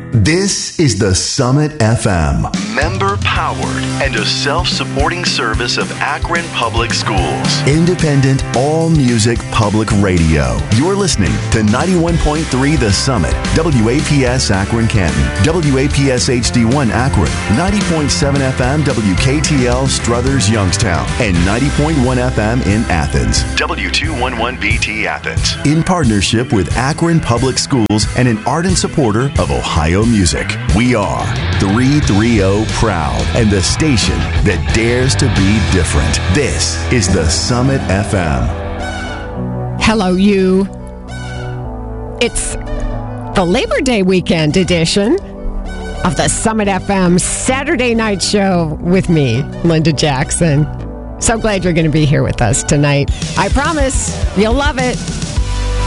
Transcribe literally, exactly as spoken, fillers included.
This is the Summit F M. Member powered and a self-supporting service of Akron Public Schools. Independent, all music public radio. You're listening to ninety-one point three The Summit, W A P S Akron Canton, W A P S H D one Akron, ninety point seven F M W K T L Struthers Youngstown, and ninety point one F M in Athens. W two eleven B T Athens. In partnership with Akron Public Schools and an ardent supporter of Ohio music, we are three thirty Proud and the station that dares to be different. This is the Summit F M. Hello, you. It's the Labor Day weekend edition of the Summit F M Saturday night show with me, Linda Jackson. So glad you're going to be here with us tonight. I promise you'll love it.